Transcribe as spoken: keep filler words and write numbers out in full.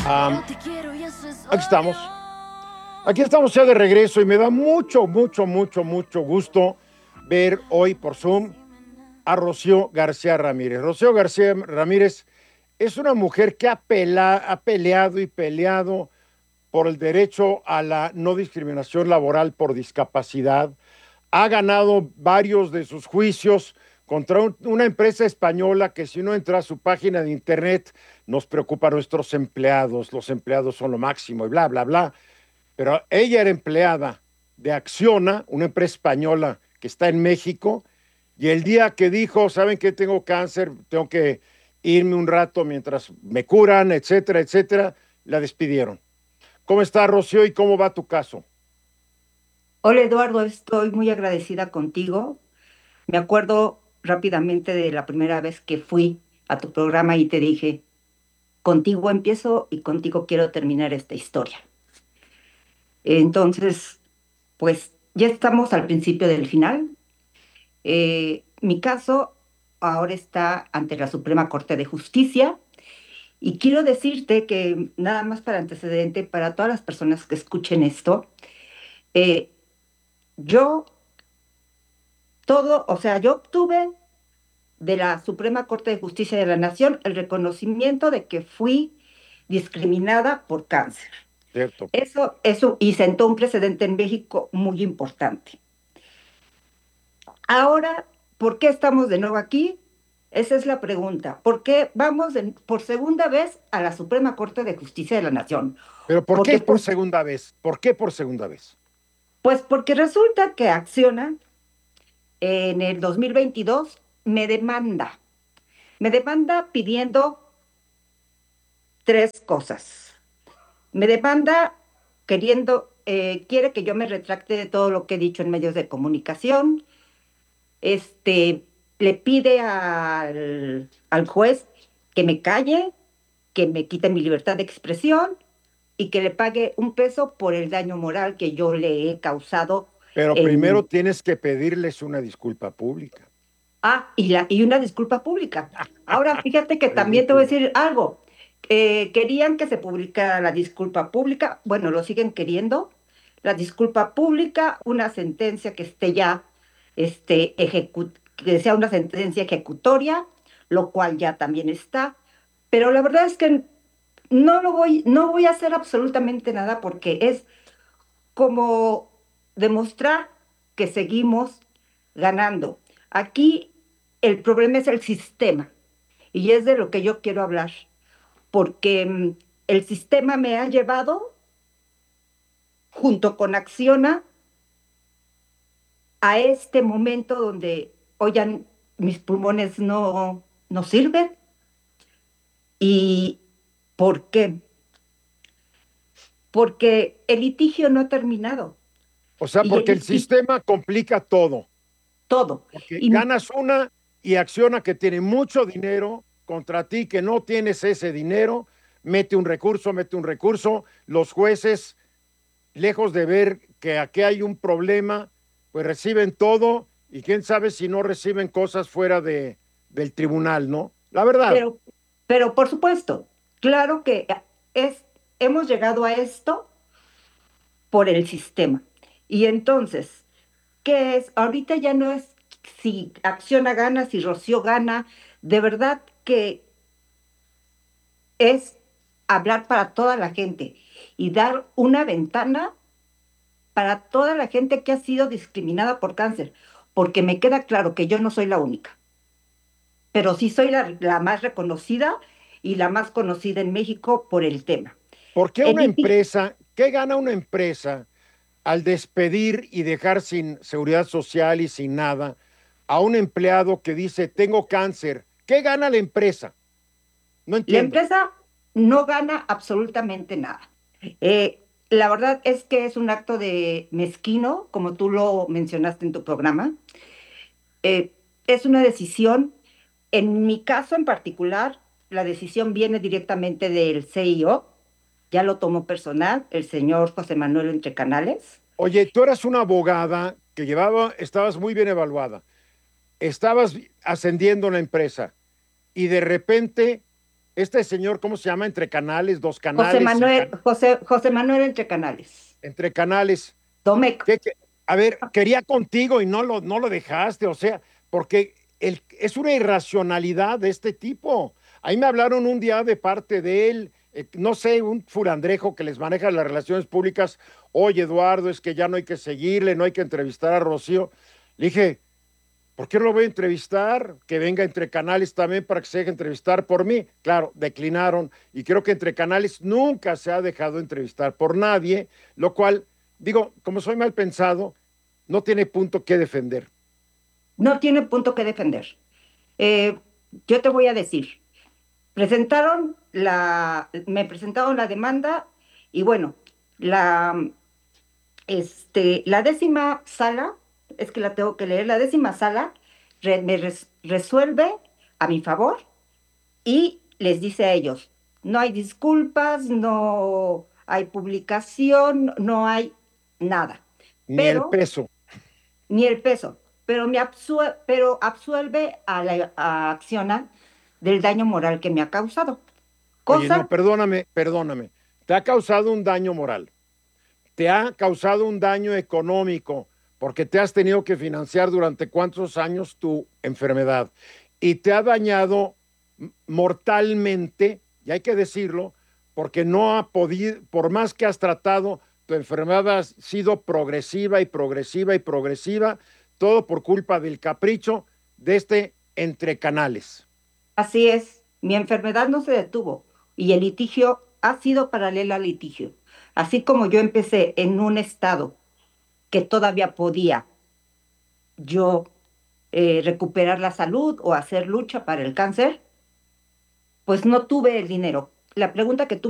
Um, aquí estamos. Aquí estamos ya de regreso y me da mucho, mucho, mucho, mucho gusto ver hoy por Zoom a Rocío García Ramírez. Rocío García Ramírez es una mujer que ha, pela, ha peleado y peleado por el derecho a la no discriminación laboral por discapacidad. Ha ganado varios de sus juicios contra un, una empresa española que, si uno entra a su página de internet, nos preocupa a nuestros empleados, los empleados son lo máximo y bla, bla, bla. Pero ella era empleada de Acciona, una empresa española que está en México, y el día que dijo, ¿saben qué? Tengo cáncer, tengo que irme un rato mientras me curan, etcétera, etcétera, la despidieron. ¿Cómo está, Rocío, y cómo va tu caso? Hola Eduardo, estoy muy agradecida contigo. Me acuerdo rápidamente de la primera vez que fui a tu programa y te dije, contigo empiezo y contigo quiero terminar esta historia. Entonces, pues ya estamos al principio del final. Eh, mi caso ahora está ante la Suprema Corte de Justicia y quiero decirte que nada más para antecedente, para todas las personas que escuchen esto, eh, yo todo, o sea, yo obtuve de la Suprema Corte de Justicia de la Nación el reconocimiento de que fui discriminada por cáncer. ¿Cierto? Eso, eso, y sentó un precedente en México muy importante. Ahora, ¿por qué estamos de nuevo aquí? Esa es la pregunta. ¿Por qué vamos de- por segunda vez a la Suprema Corte de Justicia de la Nación? Pero ¿por qué Porque, es por pues, segunda vez? ¿Por qué por segunda vez? pues porque resulta que Acciona en el dos mil veintidós me demanda. Me demanda pidiendo tres cosas. Me demanda queriendo, eh, quiere que yo me retracte de todo lo que he dicho en medios de comunicación. Este, le pide al, al juez que me calle, que me quite mi libertad de expresión y que le pague un peso por el daño moral que yo le he causado Pero primero en... tienes que pedirles una disculpa pública. Ah, y, la, y una disculpa pública. Ahora, fíjate que también te voy a Ridículo. decir algo. Eh, querían que se publicara la disculpa pública, bueno, lo siguen queriendo. La disculpa pública, una sentencia que esté ya, este, ejecu- que sea una sentencia ejecutoria, lo cual ya también está. Pero la verdad es que no lo voy, no voy a hacer absolutamente nada porque es como demostrar que seguimos ganando. Aquí el problema es el sistema y es de lo que yo quiero hablar, porque mm, el sistema me ha llevado, junto con Acciona, a este momento donde, oigan, mis pulmones no, no sirven. ¿Y por qué? Porque el litigio no ha terminado O sea, y el porque el litigio, sistema complica todo. todo. Porque Y ganas una y Acciona, que tiene mucho dinero, contra ti que no tienes ese dinero, mete un recurso, mete un recurso. Los jueces, lejos de ver que aquí hay un problema, pues reciben todo y quién sabe si no reciben cosas fuera de, del tribunal, ¿no? La verdad. Pero, pero por supuesto, claro que es, hemos llegado a esto por el sistema. Y entonces, ¿qué es? Ahorita ya no es si Acciona gana, si Rocío gana, de verdad que es hablar para toda la gente y dar una ventana para toda la gente que ha sido discriminada por cáncer, porque me queda claro que yo no soy la única, pero sí soy la, la más reconocida y la más conocida en México por el tema. ¿Por qué El una litigio, empresa, qué gana una empresa al despedir y dejar sin seguridad social y sin nada a un empleado que dice, tengo cáncer? ¿Qué gana la empresa? No la entiendo. empresa no gana absolutamente nada. Eh, la verdad es que es un acto de mezquino, como tú lo mencionaste en tu programa. Eh, es una decisión, en mi caso en particular, la decisión viene directamente del C E O, ya lo tomó personal, el señor José Manuel Entrecanales. Oye, tú eras una abogada que llevaba, estabas muy bien evaluada, estabas ascendiendo en la empresa y de repente este señor, ¿cómo se llama? Entre canales, dos José canales, sin Manuel, can- José, José Manuel Entre Canales. entre canales. Domecq. ¿Qué- qué? A ver, quería contigo y no lo, no lo dejaste, o sea, porque el, es una irracionalidad de este tipo. Ahí me hablaron un día de parte de él, eh, no sé, un furandrejo que les maneja las relaciones públicas. Oye, Eduardo, es que ya no hay que seguirle, no hay que entrevistar a Rocío. Le dije, ¿por qué no lo voy a entrevistar? Que venga Entre Canales también para que se deje entrevistar por mí. Claro, declinaron y creo que Entre Canales nunca se ha dejado entrevistar por nadie, lo cual, digo, como soy mal pensado, no tiene punto que defender. No tiene punto que defender. Eh, yo te voy a decir, presentaron la, me presentaron la demanda y bueno, la, este, la décima sala, es que la tengo que leer, la décima sala re- me res- resuelve a mi favor y les dice a ellos, no hay disculpas, no hay publicación, no hay nada, Ni el pero peso. ni el peso, pero me absue- pero absuelve a la a Acciona del daño moral que me ha causado. Oye, no, Cosa, perdóname, perdóname. Te ha causado un daño moral, te ha causado un daño económico, porque te has tenido que financiar durante cuántos años tu enfermedad y te ha dañado mortalmente, y hay que decirlo, porque no ha podido, por más que has tratado, tu enfermedad ha sido progresiva y progresiva y progresiva, todo por culpa del capricho de este entre canales. así es, mi enfermedad no se detuvo y el litigio ha sido paralelo al litigio. Así como yo empecé en un estado que todavía podía yo eh, recuperar la salud o hacer lucha para el cáncer, pues no tuve el dinero. La pregunta que tú